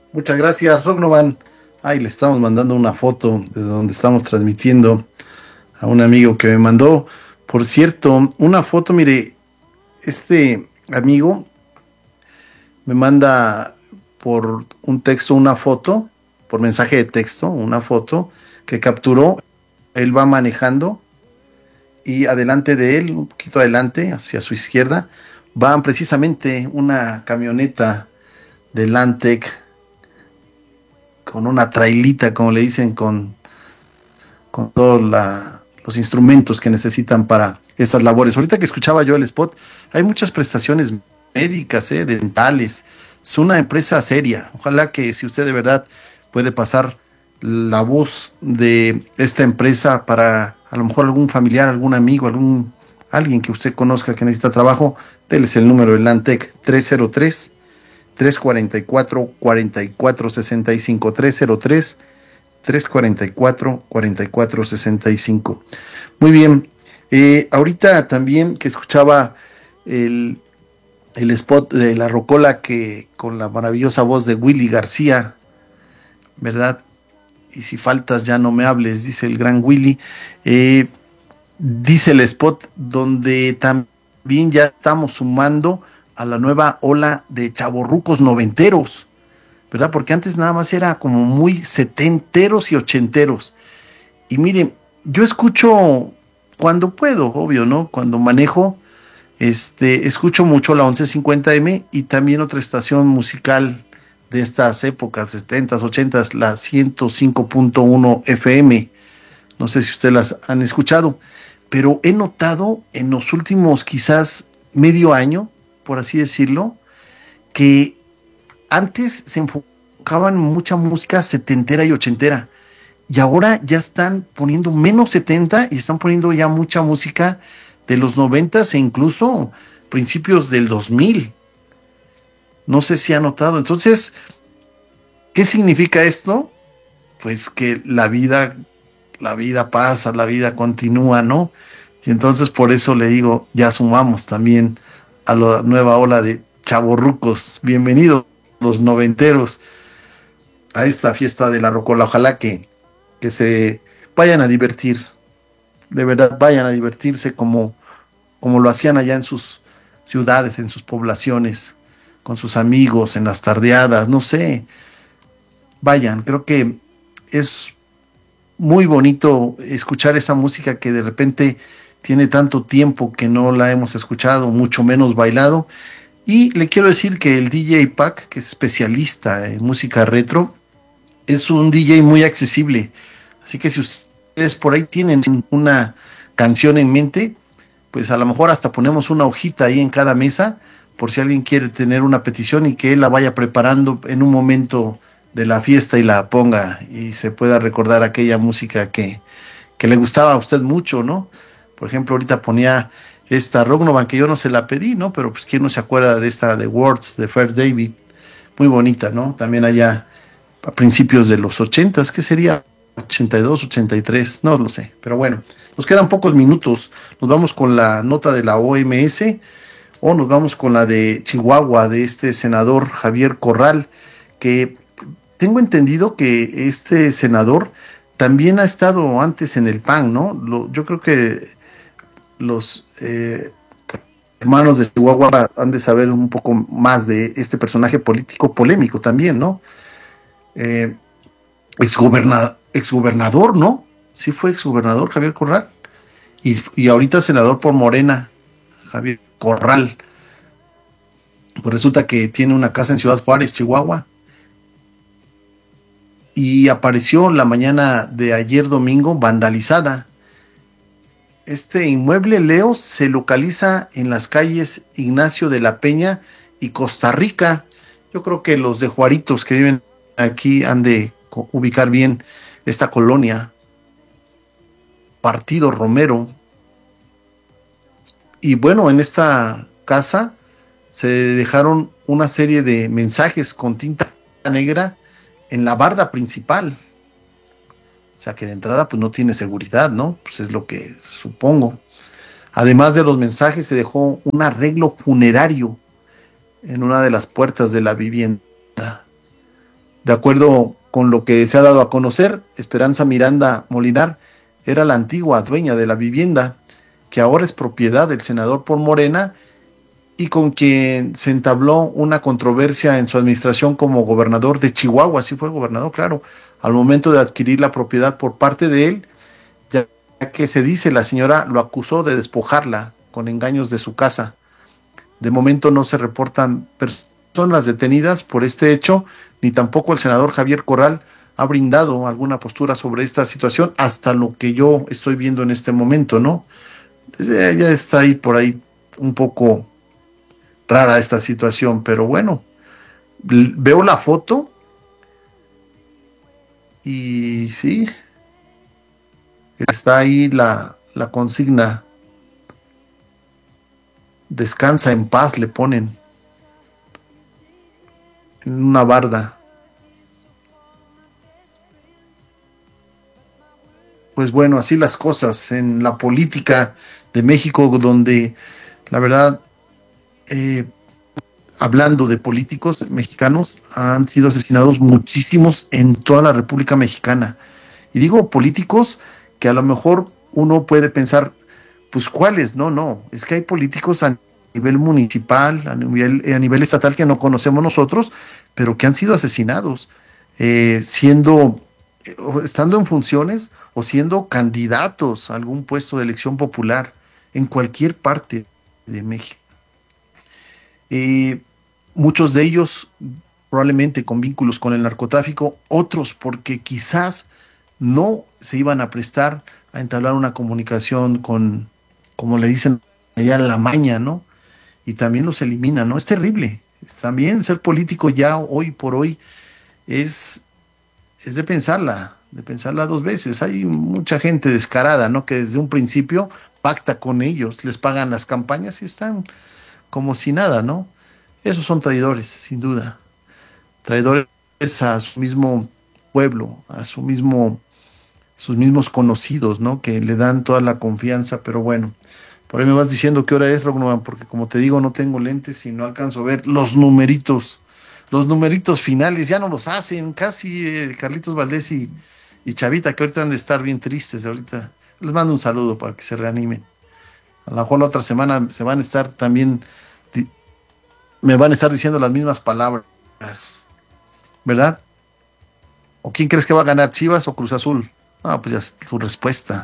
Muchas gracias, Rognovan. Ahí le estamos mandando una foto de donde estamos transmitiendo a un amigo que me mandó. Por cierto, una foto, mire, este amigo me manda por un texto una foto, por mensaje de texto, una foto que capturó. Él va manejando y adelante de él, un poquito adelante, hacia su izquierda, va precisamente una camioneta de Lantec con una trailita, como le dicen, con todos los instrumentos que necesitan para estas labores. Ahorita que escuchaba yo el spot, hay muchas prestaciones médicas, dentales. Es una empresa seria. Ojalá que si usted de verdad puede pasar la voz de esta empresa para a lo mejor algún familiar, algún amigo, alguien que usted conozca que necesita trabajo, déles el número de Lantec 303-344-4465, 303-344-4465. Muy bien. Ahorita también que escuchaba el, el spot de la Rocola que con la maravillosa voz de Willy García, ¿verdad? Y si faltas ya no me hables, dice el gran Willy. Eh, Dice el spot donde también ya estamos sumando a la nueva ola de chavorrucos noventeros, ¿verdad? Porque antes nada más era como muy setenteros y ochenteros. Y miren, yo escucho cuando puedo, obvio, ¿no? Cuando manejo, escucho mucho la 1150M y también otra estación musical de estas épocas, 70s, 80s, la 105.1 FM. No sé si ustedes las han escuchado, pero he notado en los últimos quizás medio año, por así decirlo, que antes se enfocaban mucha música setentera y ochentera. Y ahora ya están poniendo menos 70 y están poniendo ya mucha música de los 90 e incluso principios del 2000. No sé si ha notado. Entonces, ¿qué significa esto? Pues que la vida pasa, la vida continúa, ¿no? Y entonces por eso le digo, ya sumamos también a la nueva ola de chavorrucos. Bienvenidos los noventeros a esta fiesta de la Rocola. Ojalá que se vayan a divertir, de verdad vayan a divertirse como lo hacían allá en sus ciudades, en sus poblaciones, con sus amigos, en las tardeadas, no sé, vayan, creo que es muy bonito escuchar esa música que de repente tiene tanto tiempo que no la hemos escuchado, mucho menos bailado. Y le quiero decir que el DJ Pack, que es especialista en música retro, es un DJ muy accesible. Así que si ustedes por ahí tienen una canción en mente, pues a lo mejor hasta ponemos una hojita ahí en cada mesa por si alguien quiere tener una petición y que él la vaya preparando en un momento de la fiesta y la ponga y se pueda recordar aquella música que le gustaba a usted mucho, ¿no? Por ejemplo, ahorita ponía esta Rognovan que yo no se la pedí, ¿no? Pero pues quién no se acuerda de esta de Words de Fair David, muy bonita, ¿no? También allá a principios de los ochentas, ¿qué sería? 82, 83, no lo sé, pero bueno, nos quedan pocos minutos, nos vamos con la nota de la OMS o nos vamos con la de Chihuahua de este senador Javier Corral, que tengo entendido que este senador también ha estado antes en el PAN, ¿no? Yo creo que los hermanos de Chihuahua han de saber un poco más de este personaje político polémico también, ¿no? Eh, exgobernador, ¿no? Sí fue exgobernador Javier Corral. Y ahorita senador por Morena, Javier Corral. Pues resulta que tiene una casa en Ciudad Juárez, Chihuahua. Y apareció la mañana de ayer domingo vandalizada. Este inmueble, Leo, se localiza en las calles Ignacio de la Peña y Costa Rica. Yo creo que los de Juaritos que viven aquí han de ubicar bien esta colonia. Partido Romero. Y bueno, en esta casa se dejaron una serie de mensajes con tinta negra en la barda principal. O sea que de entrada pues no tiene seguridad, ¿no? Pues es lo que supongo. Además de los mensajes se dejó un arreglo funerario en una de las puertas de la vivienda. De acuerdo con lo que se ha dado a conocer, Esperanza Miranda Molinar era la antigua dueña de la vivienda, que ahora es propiedad del senador por Morena y con quien se entabló una controversia en su administración como gobernador de Chihuahua. Sí fue gobernador, claro, al momento de adquirir la propiedad por parte de él, ya que se dice la señora lo acusó de despojarla con engaños de su casa. De momento no se reportan personas detenidas por este hecho, ni tampoco el senador Javier Corral ha brindado alguna postura sobre esta situación hasta lo que yo estoy viendo en este momento, ¿no? Ya está ahí por ahí un poco rara esta situación, pero bueno, veo la foto y sí, está ahí la consigna, descansa en paz, le ponen en una barda. Pues bueno, así las cosas en la política de México, donde la verdad, eh, hablando de políticos mexicanos, han sido asesinados muchísimos en toda la República Mexicana. Y digo políticos que a lo mejor uno puede pensar, pues ¿cuáles? No, no, es que hay políticos a nivel municipal, a nivel estatal que no conocemos nosotros, pero que han sido asesinados, siendo, estando en funciones o siendo candidatos a algún puesto de elección popular en cualquier parte de México. Eh, Muchos de ellos probablemente con vínculos con el narcotráfico, otros porque quizás no se iban a prestar a entablar una comunicación con, como le dicen allá, la maña, ¿no? Y también los eliminan, ¿no? Es terrible. También ser político ya hoy por hoy es, es de pensarla dos veces. Hay mucha gente descarada, ¿no? Que desde un principio pacta con ellos, les pagan las campañas y están como si nada, ¿no? Esos son traidores, sin duda. Traidores a su mismo pueblo, a sus mismos conocidos, ¿no? Que le dan toda la confianza, pero bueno. Por ahí me vas diciendo qué hora es, Rognovan, porque como te digo, no tengo lentes y no alcanzo a ver los numeritos finales, ya no los hacen, casi Carlitos Valdés y Chavita, que ahorita han de estar bien tristes, ahorita les mando un saludo para que se reanimen. A lo mejor la otra semana se van a estar también, me van a estar diciendo las mismas palabras, ¿verdad? ¿O quién crees que va a ganar, Chivas o Cruz Azul? Ah, pues ya es tu respuesta.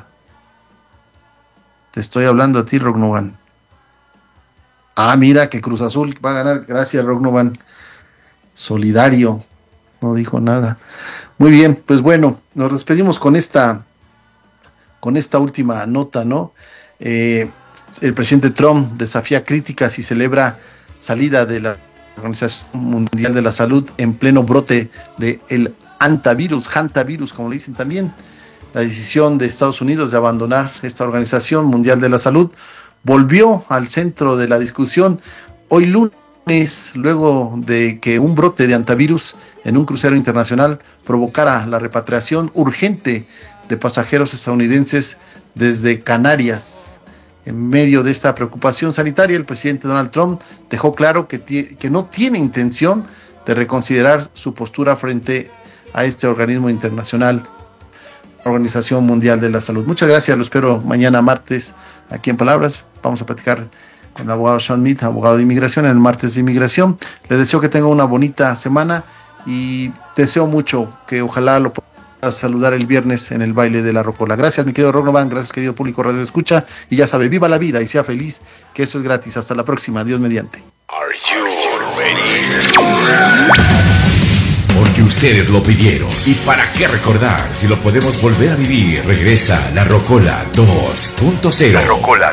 Te estoy hablando a ti, Rognovan. Ah, mira que Cruz Azul va a ganar. Gracias, Rognovan. Solidario. No dijo nada. Muy bien, pues bueno, nos despedimos con esta última nota, ¿no? El presidente Trump desafía críticas y celebra salida de la Organización Mundial de la Salud en pleno brote del hantavirus, como le dicen también. La decisión de Estados Unidos de abandonar esta Organización Mundial de la Salud volvió al centro de la discusión hoy lunes, luego de que un brote de hantavirus en un crucero internacional provocara la repatriación urgente de pasajeros estadounidenses desde Canarias. En medio de esta preocupación sanitaria, el presidente Donald Trump dejó claro que no tiene intención de reconsiderar su postura frente a este organismo internacional, Organización Mundial de la Salud. Muchas gracias, lo espero mañana martes aquí en Palabras. Vamos a platicar con el abogado Sean Mead, abogado de inmigración, en el martes de inmigración. Les deseo que tengan una bonita semana y deseo mucho que ojalá lo pueda saludar el viernes en el baile de la Rocola. Gracias, mi querido Rognovan, gracias, querido público Radio Escucha, y ya sabe, viva la vida y sea feliz, que eso es gratis. Hasta la próxima, Dios mediante. Are you ready? Porque ustedes lo pidieron. ¿Y para qué recordar si lo podemos volver a vivir? Regresa La Rocola 2.0. La Rocola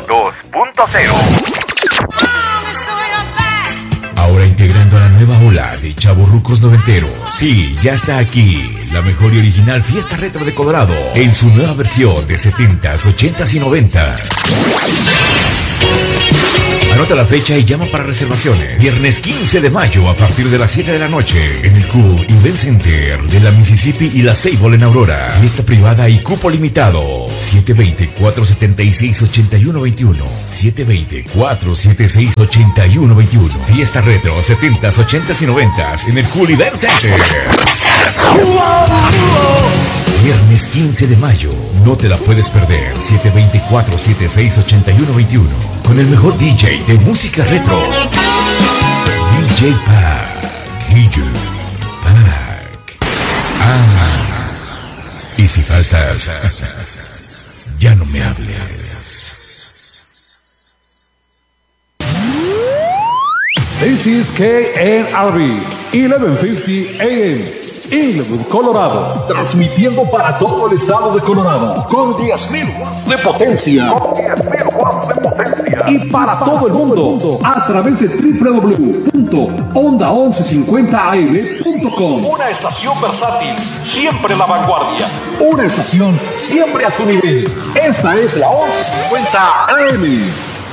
2.0. Ahora integrando a la nueva ola de chavorrucos noventeros. Sí, ya está aquí la mejor y original fiesta retro de Colorado en su nueva versión de 70s, 80s y 90s. Anota la fecha y llama para reservaciones. Viernes 15 de mayo a partir de las 7 de la noche en el Club Event Center de la Mississippi y la Sable en Aurora. Fiesta privada y cupo limitado. 720-476-8121. 720-476-8121. Fiesta retro 70s, 80s y 90s en el Cool Event Center. Viernes 15 de mayo. No te la puedes perder. 720-476-8121. Con el mejor DJ de música retro. DJ Pack. DJ Pack. Y si pasas, ya no me hables. This is KNRB 1150 AM, Inwood, Colorado, transmitiendo para todo el estado de Colorado con 10.000 watts de potencia. Y para todo el mundo a través de www.onda1150am.com. Una estación versátil, siempre en la vanguardia. Una estación siempre a tu nivel. Esta es la 1150 AM.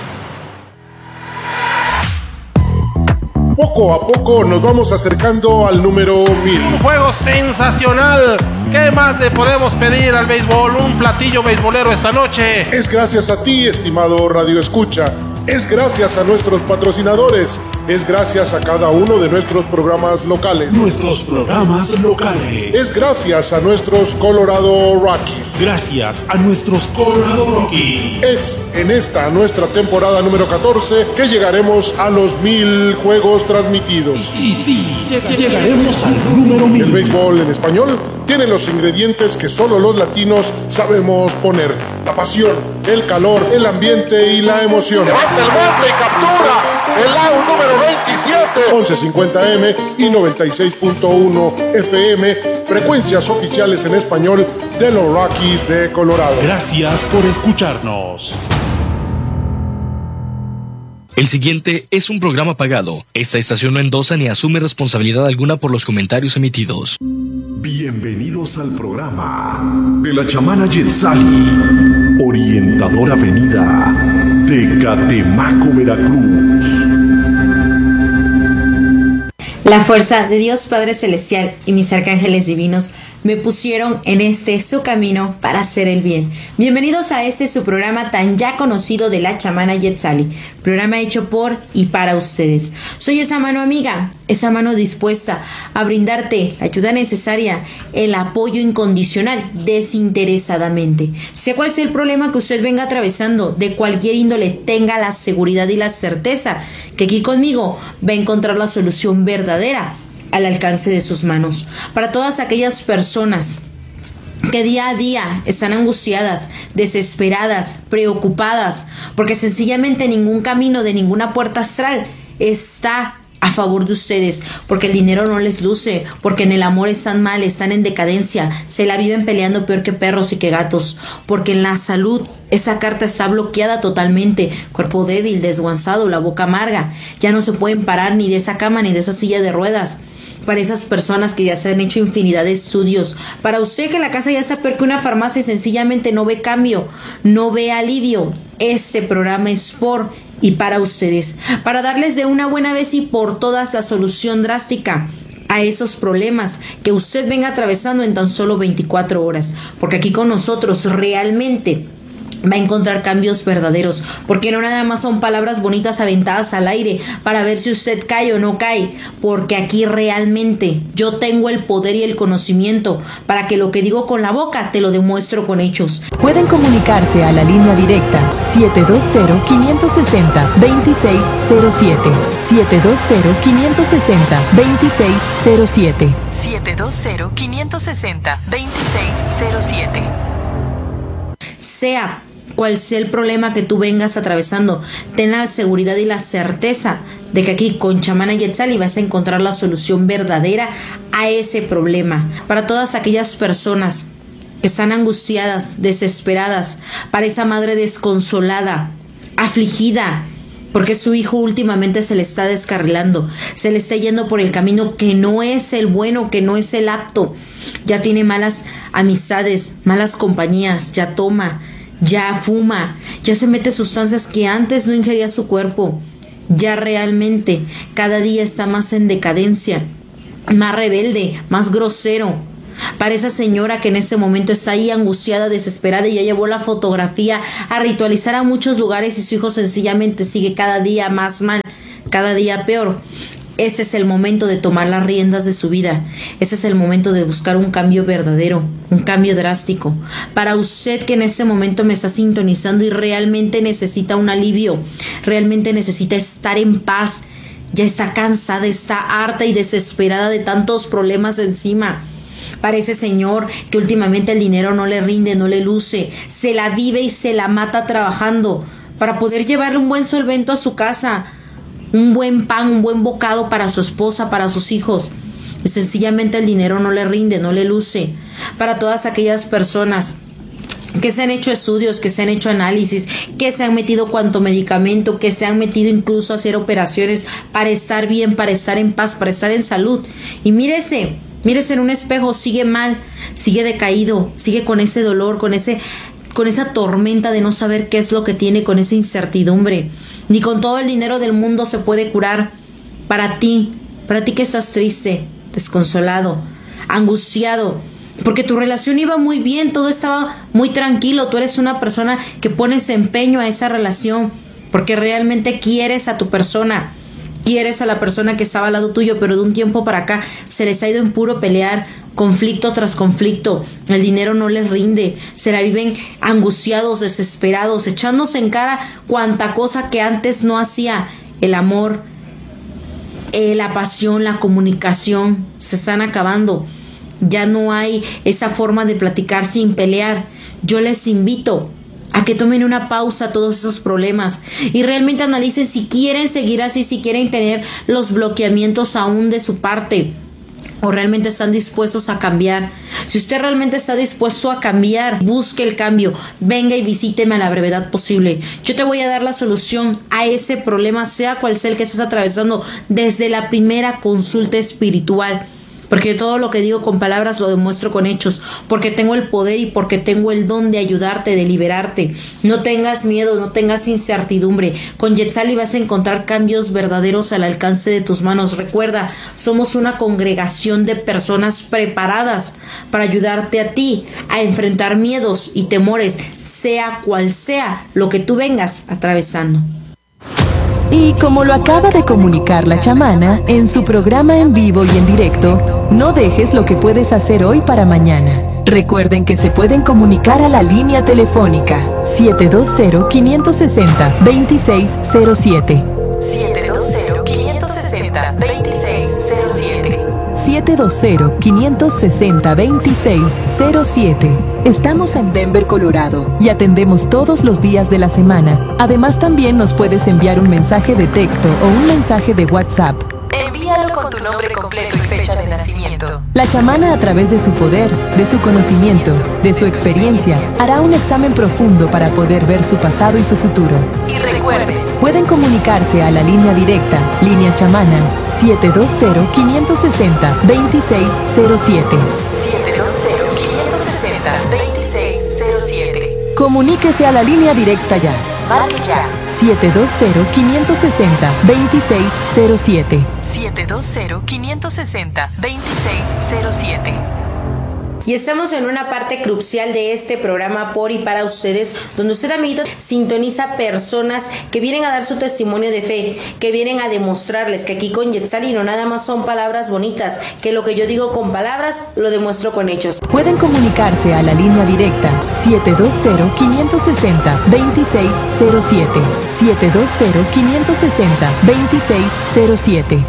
Poco a poco nos vamos acercando al número 1000. Un juego sensacional. ¿Qué más le podemos pedir al béisbol? Un platillo beisbolero esta noche. Es gracias a ti, estimado Radio Escucha. Es gracias a nuestros patrocinadores. Es gracias a cada uno de nuestros programas locales. Nuestros programas locales. Es gracias a nuestros Colorado Rockies. Gracias a nuestros Colorado Rockies. Es en esta nuestra temporada número 14 que llegaremos a los 1000 juegos transmitidos. Y sí, llegaremos al número 1000. El béisbol en español tiene los ingredientes que solo los latinos sabemos poner: la pasión, el calor, el ambiente y la emoción. Levanta el bote y captura el out número 27. 1150M y 96.1 FM, frecuencias oficiales en español de los Rockies de Colorado. Gracias por escucharnos. El siguiente es un programa pagado. Esta estación no endosa ni asume responsabilidad alguna por los comentarios emitidos. Bienvenidos al programa de la chamana Yetzali, orientadora venida de Catemaco, Veracruz. La fuerza de Dios Padre Celestial y mis arcángeles divinos me pusieron en su camino para hacer el bien. Bienvenidos a su programa tan ya conocido de la chamana Yetzali, programa hecho por y para ustedes. Soy esa mano amiga, esa mano dispuesta a brindarte la ayuda necesaria, el apoyo incondicional, desinteresadamente. Sea cual sea el problema que usted venga atravesando, de cualquier índole, tenga la seguridad y la certeza que aquí conmigo va a encontrar la solución verdadera al alcance de sus manos. Para todas aquellas personas que día a día están angustiadas, desesperadas, preocupadas, porque sencillamente ningún camino de ninguna puerta astral está a favor de ustedes, porque el dinero no les luce, porque en el amor están mal, están en decadencia, se la viven peleando peor que perros y que gatos, porque en la salud esa carta está bloqueada totalmente, cuerpo débil, desguanzado, la boca amarga, ya no se pueden parar ni de esa cama ni de esa silla de ruedas. Para esas personas que ya se han hecho infinidad de estudios, para usted que la casa ya está peor que una farmacia y sencillamente no ve cambio, no ve alivio, este programa es por y para ustedes, para darles de una buena vez y por todas la solución drástica a esos problemas que usted venga atravesando en tan solo 24 horas, porque aquí con nosotros realmente va a encontrar cambios verdaderos, porque no nada más son palabras bonitas aventadas al aire para ver si usted cae o no cae, porque aquí realmente yo tengo el poder y el conocimiento para que lo que digo con la boca te lo demuestro con hechos. Pueden comunicarse a la línea directa 720-560-2607, 720-560-2607, 720-560-2607. Sea cual sea el problema que tú vengas atravesando, ten la seguridad y la certeza de que aquí con Chamana Yetzali vas a encontrar la solución verdadera a ese problema. Para todas aquellas personas que están angustiadas, desesperadas, para esa madre desconsolada, afligida, porque su hijo últimamente se le está descarrilando, se le está yendo por el camino que no es el bueno, que no es el apto, ya tiene malas amistades, malas compañías, ya toma, ya fuma, ya se mete sustancias que antes no ingería su cuerpo. ya realmente cada día está más en decadencia, más rebelde, más grosero. Para esa señora que en ese momento está ahí angustiada, desesperada y ya llevó la fotografía a ritualizar a muchos lugares y su hijo sencillamente sigue cada día más mal, cada día peor. Ese es el momento de tomar las riendas de su vida. Ese es el momento de buscar un cambio verdadero, un cambio drástico. Para usted que en ese momento me está sintonizando y realmente necesita un alivio, realmente necesita estar en paz, ya está cansada, está harta y desesperada de tantos problemas encima. Para ese señor que últimamente el dinero no le rinde, no le luce, se la vive y se la mata trabajando para poder llevarle un buen solvento a su casa, un buen pan, un buen bocado para su esposa, para sus hijos. Y sencillamente el dinero no le rinde, no le luce. Para todas aquellas personas que se han hecho estudios, que se han hecho análisis, que se han metido cuanto medicamento, que se han metido incluso a hacer operaciones para estar bien, para estar en paz, para estar en salud. Y mírese en un espejo, sigue mal, sigue decaído, sigue con ese dolor, con esa tormenta de no saber qué es lo que tiene, con esa incertidumbre. Ni con todo el dinero del mundo se puede curar. Para ti que estás triste, desconsolado, angustiado, porque tu relación iba muy bien, todo estaba muy tranquilo, tú eres una persona que pones empeño a esa relación, porque realmente quieres a tu persona, quieres a la persona que estaba al lado tuyo, pero de un tiempo para acá se les ha ido en puro pelear, conflicto tras conflicto, el dinero no les rinde, se la viven angustiados, desesperados, echándose en cara cuanta cosa que antes no hacía. El amor, la pasión, la comunicación se están acabando. Ya no hay esa forma de platicar sin pelear. Yo les invito a que tomen una pausa a todos esos problemas y realmente analicen si quieren seguir así, si quieren tener los bloqueamientos aún de su parte, o realmente están dispuestos a cambiar. Si usted realmente está dispuesto a cambiar, busque el cambio, venga y visíteme a la brevedad posible. Yo te voy a dar la solución a ese problema, sea cual sea el que estés atravesando, desde la primera consulta espiritual. Porque todo lo que digo con palabras lo demuestro con hechos, porque tengo el poder y porque tengo el don de ayudarte, de liberarte. No tengas miedo, no tengas incertidumbre. Con Yetzali vas a encontrar cambios verdaderos al alcance de tus manos. Recuerda, somos una congregación de personas preparadas para ayudarte a ti a enfrentar miedos y temores, sea cual sea lo que tú vengas atravesando. Y como lo acaba de comunicar la chamana en su programa en vivo y en directo, no dejes lo que puedes hacer hoy para mañana. Recuerden que se pueden comunicar a la línea telefónica 720-560-2607. 720-560-2607. 720-560-2607. Estamos en Denver, Colorado, y atendemos todos los días de la semana. Además, también nos puedes enviar un mensaje de texto o un mensaje de WhatsApp. Envíalo con tu nombre completo y fecha de nacimiento. La chamana, a través de su poder, de su conocimiento, de su experiencia, hará un examen profundo para poder ver su pasado y su futuro. Y recuerde, pueden comunicarse a la línea directa, línea chamana, 720-560-2607. 720-560-2607. Comuníquese a la línea directa ya. Marque ya. 720-560-2607. 720-560-2607. Y estamos en una parte crucial de este programa por y para ustedes, donde usted, amiguito, sintoniza personas que vienen a dar su testimonio de fe, que vienen a demostrarles que aquí con Yetzali no nada más son palabras bonitas, que lo que yo digo con palabras lo demuestro con hechos. Pueden comunicarse a la línea directa 720-560-2607. 720-560-2607.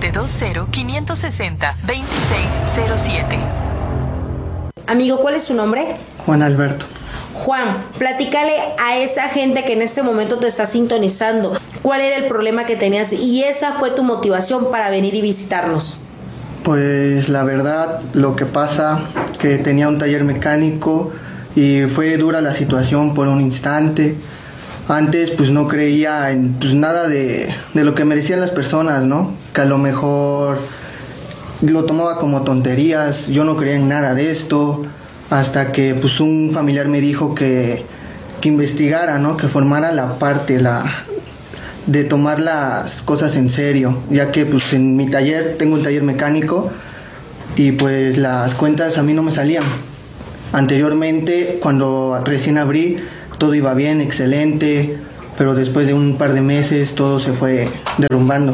720-560-2607. Amigo, ¿cuál es su nombre? Juan Alberto. Juan, platícale a esa gente que en este momento te está sintonizando cuál era el problema que tenías y esa fue tu motivación para venir y visitarnos. Pues la verdad, lo que pasa que tenía un taller mecánico y fue dura la situación por un instante. Antes pues no creía en pues nada de lo que me decían las personas, ¿no? Que a lo mejor lo tomaba como tonterías, yo no creía en nada de esto, hasta que pues un familiar me dijo que investigara, ¿no? Que formara la de tomar las cosas en serio, ya que pues en mi taller, tengo un taller mecánico y pues las cuentas a mí no me salían. Anteriormente, cuando recién abrí, todo iba bien, excelente, pero después de un par de meses todo se fue derrumbando.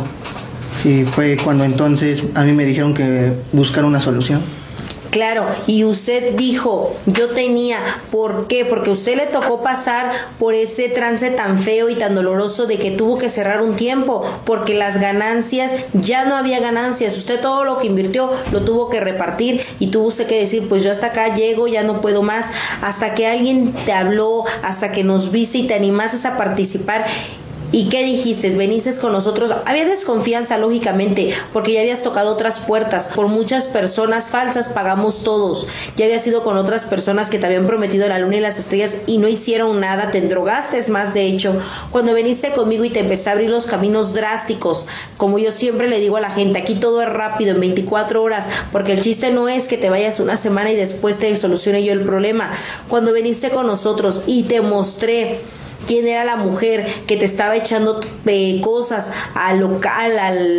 Y fue cuando entonces a mí me dijeron que buscar una solución. Claro, y usted dijo, yo tenía, ¿por qué? Porque a usted le tocó pasar por ese trance tan feo y tan doloroso de que tuvo que cerrar un tiempo, porque las ganancias, ya no había ganancias, usted todo lo que invirtió lo tuvo que repartir y tuvo usted que decir, pues yo hasta acá llego, ya no puedo más, hasta que alguien te habló, hasta que nos viste y te animaste a participar. ¿Y qué dijiste? ¿Veniste con nosotros? Había desconfianza, lógicamente, porque ya habías tocado otras puertas. Por muchas personas falsas pagamos todos. Ya habías ido con otras personas que te habían prometido la luna y las estrellas y no hicieron nada. Te endrogaste más, de hecho. Cuando viniste conmigo y te empecé a abrir los caminos drásticos, como yo siempre le digo a la gente, aquí todo es rápido, en 24 horas, porque el chiste no es que te vayas una semana y después te solucione yo el problema. Cuando viniste con nosotros y te mostré quién era la mujer que te estaba echando cosas al local,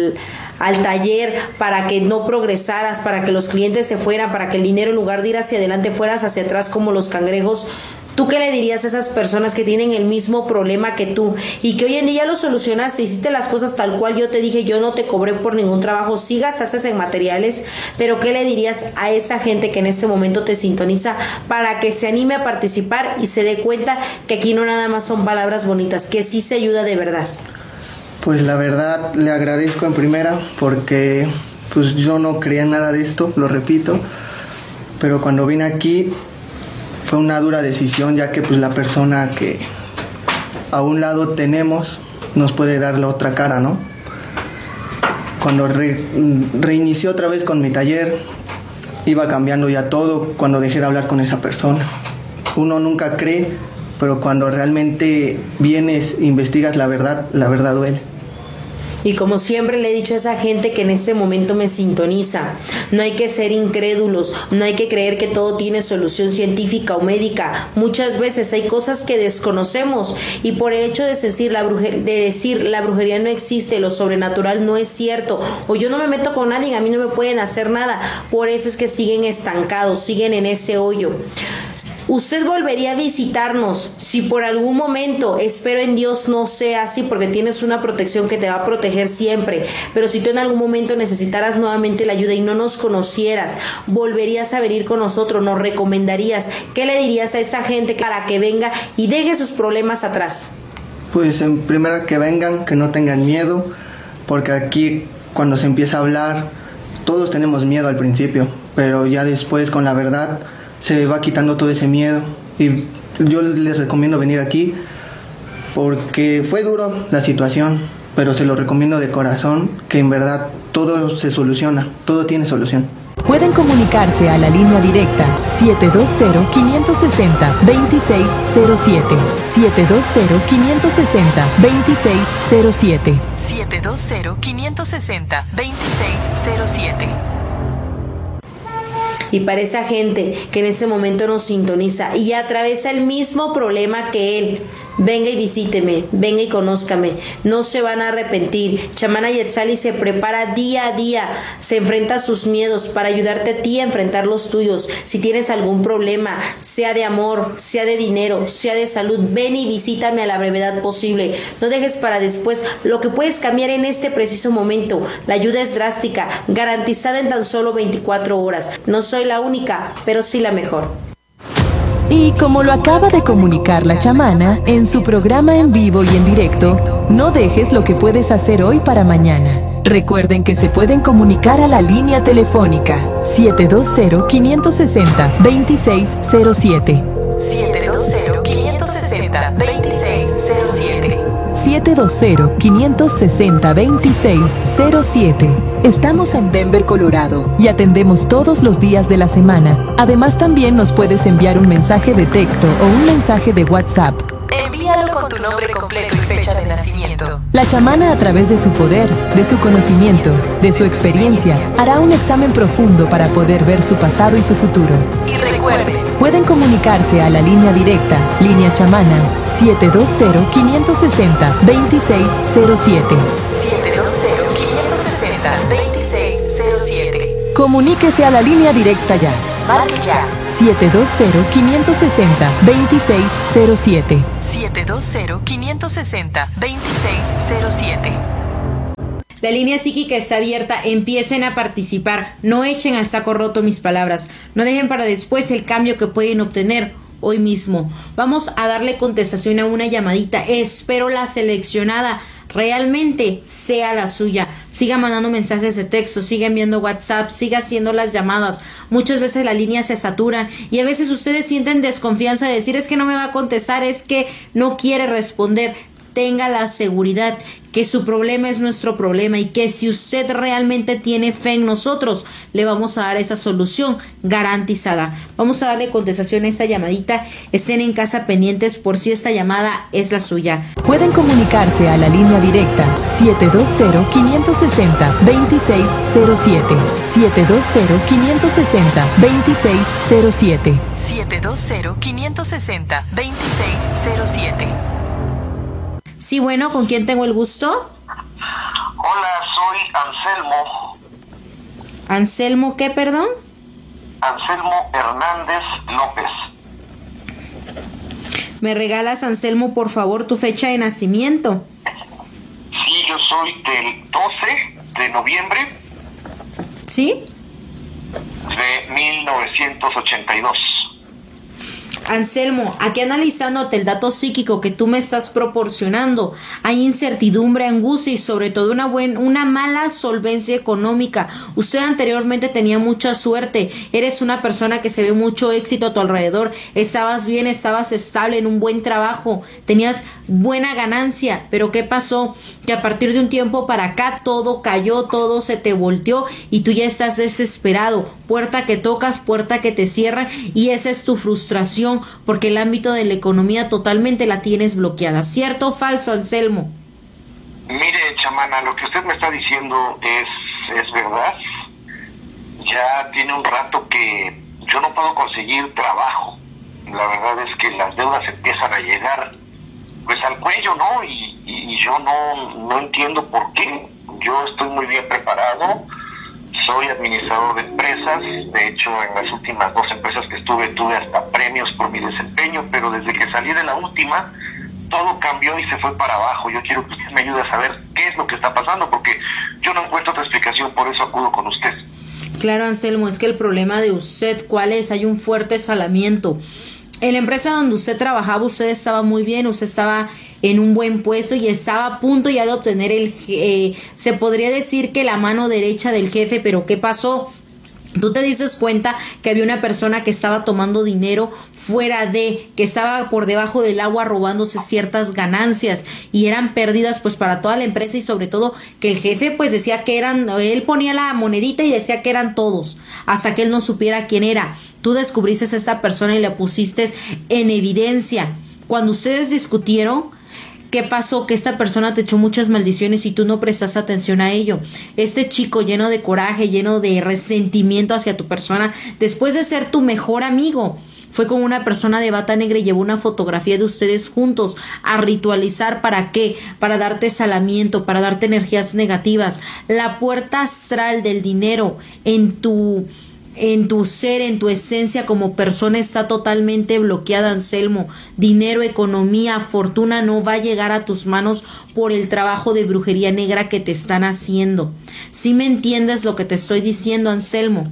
al taller, para que no progresaras, para que los clientes se fueran, para que el dinero en lugar de ir hacia adelante fueras hacia atrás como los cangrejos. ¿Tú qué le dirías a esas personas que tienen el mismo problema que tú y que hoy en día lo solucionaste, hiciste las cosas tal cual yo te dije, yo no te cobré por ningún trabajo, sí gastaste en materiales, pero qué le dirías a esa gente que en este momento te sintoniza para que se anime a participar y se dé cuenta que aquí no nada más son palabras bonitas, que sí se ayuda de verdad? Pues la verdad le agradezco en primera porque pues yo no creía en nada de esto, lo repito, pero cuando vine aquí fue una dura decisión, ya que pues la persona que a un lado tenemos nos puede dar la otra cara, ¿no? Cuando reinicié otra vez con mi taller, iba cambiando ya todo cuando dejé de hablar con esa persona. Uno nunca cree, pero cuando realmente vienes, investigas la verdad duele. Y como siempre le he dicho a esa gente que en este momento me sintoniza, no hay que ser incrédulos, no hay que creer que todo tiene solución científica o médica. Muchas veces hay cosas que desconocemos y por el hecho de decir la brujería no existe, lo sobrenatural no es cierto, o yo no me meto con nadie, a mí no me pueden hacer nada, por eso es que siguen estancados, siguen en ese hoyo. Usted volvería a visitarnos si por algún momento, espero en Dios no sea así, porque tienes una protección que te va a proteger siempre, pero si tú en algún momento necesitaras nuevamente la ayuda y no nos conocieras, volverías a venir con nosotros, nos recomendarías, ¿qué le dirías a esa gente para que venga y deje sus problemas atrás? Pues en primera que vengan, que no tengan miedo, porque aquí cuando se empieza a hablar, todos tenemos miedo al principio, pero ya después con la verdad se va quitando todo ese miedo y yo les recomiendo venir aquí porque fue duro la situación, pero se lo recomiendo de corazón, que en verdad todo se soluciona, todo tiene solución. Pueden comunicarse a la línea directa 720-560-2607, 720-560-2607, 720-560-2607. Y para esa gente que en ese momento nos sintoniza y atraviesa el mismo problema que él, venga y visíteme, venga y conózcame, no se van a arrepentir. Chamana Yetzali se prepara día a día, se enfrenta a sus miedos para ayudarte a ti a enfrentar los tuyos. Si tienes algún problema, sea de amor, sea de dinero, sea de salud, ven y visítame a la brevedad posible. No dejes para después lo que puedes cambiar en este preciso momento. La ayuda es drástica, garantizada en tan solo 24 horas. No soy la única, pero sí la mejor. Y como lo acaba de comunicar la chamana en su programa en vivo y en directo, no dejes lo que puedes hacer hoy para mañana. Recuerden que se pueden comunicar a la línea telefónica 720-560-2607. 720-560-2607. 720-560-2607. Estamos en Denver, Colorado, y atendemos todos los días de la semana. Además, también nos puedes enviar un mensaje de texto o un mensaje de WhatsApp. Envíalo con tu nombre completo y fecha de nacimiento. La chamana, a través de su poder, de su conocimiento, de su experiencia, hará un examen profundo para poder ver su pasado y su futuro. Y recuerde, pueden comunicarse a la línea directa, línea chamana, 720-560-2607. 720-560-2607. Comuníquese a la línea directa ya. Marque ya. 720-560-2607. 720-560-2607. La línea psíquica está abierta, empiecen a participar, no echen al saco roto mis palabras, no dejen para después el cambio que pueden obtener hoy mismo. Vamos a darle contestación a una llamadita, espero la seleccionada realmente sea la suya. Siga mandando mensajes de texto, siga enviando WhatsApp, siga haciendo las llamadas. Muchas veces las líneas se saturan y a veces ustedes sienten desconfianza de decir es que no me va a contestar, es que no quiere responder. Tenga la seguridad que su problema es nuestro problema y que si usted realmente tiene fe en nosotros, le vamos a dar esa solución garantizada. Vamos a darle contestación a esta llamadita. Estén en casa pendientes por si esta llamada es la suya. Pueden comunicarse a la línea directa 720-560-2607. 720-560-2607. 720-560-2607. Sí, bueno, ¿con quién tengo el gusto? Hola, soy Anselmo. ¿Anselmo qué, perdón? Anselmo Hernández López. ¿Me regalas, Anselmo, por favor, tu fecha de nacimiento? Sí, yo soy del 12 de noviembre. ¿Sí? De 1982. Anselmo, aquí analizándote el dato psíquico que tú me estás proporcionando, hay incertidumbre, angustia y sobre todo una mala solvencia económica. Usted anteriormente tenía mucha suerte, eres una persona que se ve mucho éxito a tu alrededor, estabas bien, estabas estable en un buen trabajo, tenías buena ganancia, pero ¿qué pasó? Que a partir de un tiempo para acá todo cayó, todo se te volteó y tú ya estás desesperado, puerta que tocas, puerta que te cierran y esa es tu frustración porque el ámbito de la economía totalmente la tienes bloqueada. ¿Cierto o falso, Anselmo? Mire, chamana, lo que usted me está diciendo es verdad. Ya tiene un rato que yo no puedo conseguir trabajo. La verdad es que las deudas empiezan a llegar pues al cuello, ¿no? Y yo no entiendo por qué. Yo estoy muy bien preparado. Soy administrador de empresas, de hecho en las últimas 2 empresas que estuve tuve hasta premios por mi desempeño, pero desde que salí de la última todo cambió y se fue para abajo. Yo quiero que usted me ayude a saber qué es lo que está pasando porque yo no encuentro otra explicación, por eso acudo con usted. Claro, Anselmo, es que el problema de usted, ¿cuál es? Hay un fuerte salamiento. En la empresa donde usted trabajaba, usted estaba muy bien, usted estaba en un buen puesto y estaba a punto ya de obtener se podría decir que la mano derecha del jefe, pero ¿qué pasó? Tú te dices cuenta que había una persona que estaba tomando dinero que estaba por debajo del agua robándose ciertas ganancias y eran pérdidas pues para toda la empresa y sobre todo que el jefe pues decía que él ponía la monedita y decía que eran todos, hasta que él no supiera quién era. Tú descubriste a esta persona y la pusiste en evidencia. Cuando ustedes discutieron, ¿qué pasó? Que esta persona te echó muchas maldiciones y tú no prestaste atención a ello. Este chico lleno de coraje, lleno de resentimiento hacia tu persona, después de ser tu mejor amigo, fue con una persona de bata negra y llevó una fotografía de ustedes juntos a ritualizar. ¿Para qué? Para darte salamiento, para darte energías negativas. La puerta astral del dinero en tu ser, en tu esencia como persona está totalmente bloqueada, Anselmo. Dinero, economía, fortuna no va a llegar a tus manos por el trabajo de brujería negra que te están haciendo. ¿Sí me entiendes lo que te estoy diciendo, Anselmo?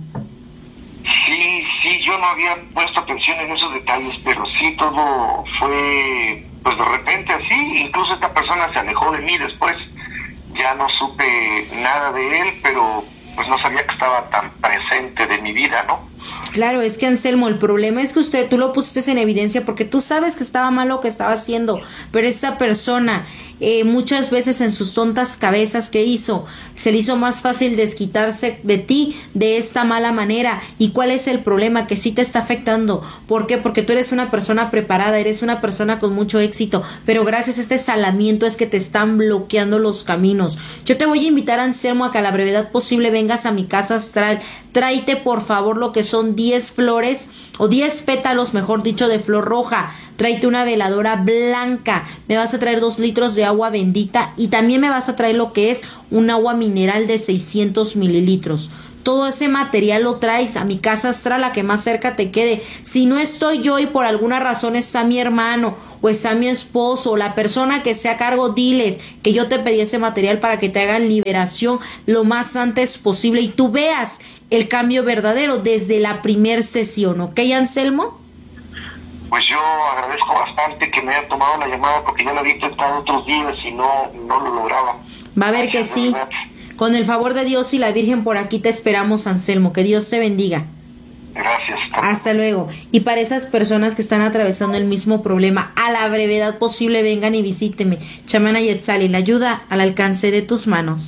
Sí, yo no había puesto atención en esos detalles, pero sí todo fue pues de repente así. Incluso esta persona se alejó de mí después. Ya no supe nada de él, pero pues no sabía que estaba tan presente de mi vida, ¿no? Claro, es que Anselmo, el problema es que tú lo pusiste en evidencia porque tú sabes que estaba mal lo que estaba haciendo, pero esa persona muchas veces en sus tontas cabezas que hizo, se le hizo más fácil desquitarse de ti de esta mala manera. ¿Y cuál es el problema? Que sí te está afectando. ¿Por qué? Porque tú eres una persona preparada, eres una persona con mucho éxito, pero gracias a este salamiento es que te están bloqueando los caminos. Yo te voy a invitar, Anselmo, a que a la brevedad posible vengas a mi casa astral. Tráete por favor lo que son 10 flores o 10 pétalos, mejor dicho, de flor roja. Tráete una veladora blanca, me vas a traer 2 litros de agua bendita y también me vas a traer lo que es un agua mineral de 600 mililitros. Todo ese material lo traes a mi casa astral, la que más cerca te quede. Si no estoy yo y por alguna razón está mi hermano o está mi esposo o la persona que sea a cargo, diles que yo te pedí ese material para que te hagan liberación lo más antes posible y tú veas el cambio verdadero desde la primer sesión, ¿ok, Anselmo? Pues yo agradezco bastante que me haya tomado la llamada porque ya la había intentado otros días y no lo lograba. Va a ver que sí. Con el favor de Dios y la Virgen por aquí te esperamos, Anselmo. Que Dios te bendiga. Gracias. Hasta luego. Y para esas personas que están atravesando el mismo problema, a la brevedad posible vengan y visíteme. Chamana Yetzali, la ayuda al alcance de tus manos.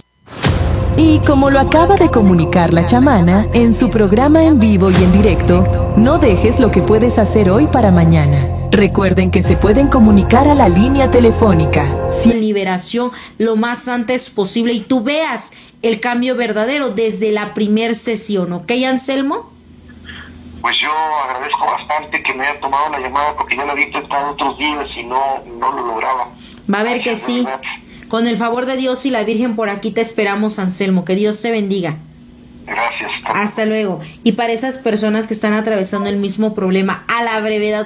Y como lo acaba de comunicar la chamana en su programa en vivo y en directo, no dejes lo que puedes hacer hoy para mañana. Recuerden que se pueden comunicar a la línea telefónica. Sin liberación lo más antes posible y tú veas el cambio verdadero desde la primer sesión, ¿ok, Anselmo? Pues yo agradezco bastante que me haya tomado la llamada porque ya la había intentado otros días y no lo lograba. Va a ver que sí. Con el favor de Dios y la Virgen por aquí te esperamos, Anselmo. Que Dios te bendiga. Gracias. Hasta luego. Y para esas personas que están atravesando el mismo problema, a la brevedad